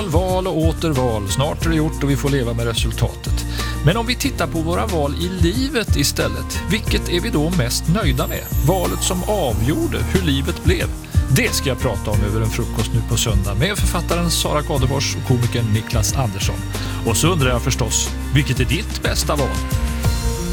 val och åter val. Snart är det gjort och vi får leva med resultatet. Men om vi tittar på våra val i livet istället, vilket är vi då mest nöjda med? Valet som avgjorde hur livet blev. Det ska jag prata om över en frukost nu på söndag med författaren Sara Kadefors och komikern Niklas Andersson. Och så undrar jag förstås, vilket är ditt bästa val?